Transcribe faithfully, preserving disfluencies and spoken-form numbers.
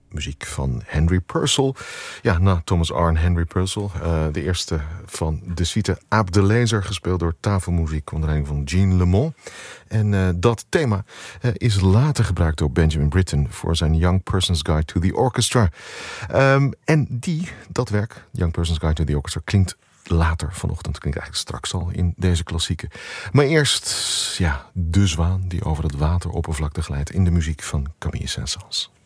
muziek van Henry Purcell. Ja, na Thomas Arne, Henry Purcell. Uh, de eerste van de suite Aap de Lezer, gespeeld door tafelmuziek onder leiding van Gene Lemond. En uh, dat thema uh, is later gebruikt door Benjamin Britten voor zijn Young Person's Guide to the Orchestra. Um, en die, dat werk, Young Person's Guide to the Orchestra, klinkt later vanochtend, klinkt eigenlijk straks al in deze klassieke. Maar eerst, ja, de zwaan die over het wateroppervlakte glijdt in de muziek van Camille Saint-Saëns.